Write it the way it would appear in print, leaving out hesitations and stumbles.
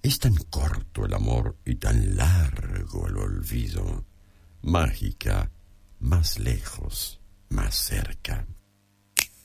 Es tan corto el amor y tan largo el olvido. Mágica, más lejos, más cerca.